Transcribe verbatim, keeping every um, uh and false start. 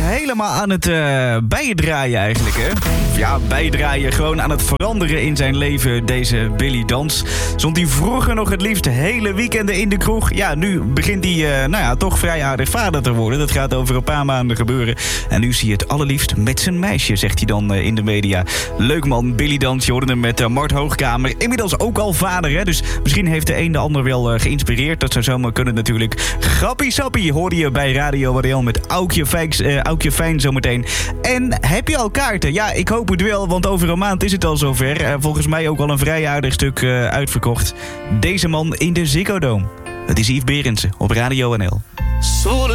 helemaal aan het uh, bijdraaien eigenlijk, hè? Of ja, bijdraaien, gewoon aan het veranderen in zijn leven, deze Billy Dans. Stond hij vroeger nog het liefst hele weekenden in de kroeg. Ja, nu begint hij, uh, nou ja, toch vrij aardig vader te worden. Dat gaat over een paar maanden gebeuren. En nu zie je het allerliefst met zijn meisje, zegt hij dan uh, in de media. Leuk man, Billy Dans, je hoorde hem met uh, Mart Hoogkamer. Inmiddels ook al vader, hè? Dus misschien heeft de een de ander wel uh, geïnspireerd. Dat zou zomaar kunnen natuurlijk. Grappie sappie hoorde je bij Radio Waddeel met Aukje Fijn, uh, Aukje Fijn zometeen. En heb je al kaarten? Ja, ik hoop het wel, want over een maand is het al zover. Uh, volgens mij ook al een vrij aardig stuk uh, uitverkocht. Deze man in de Ziggo Dome. Het is Yves Berendsen op Radio N L.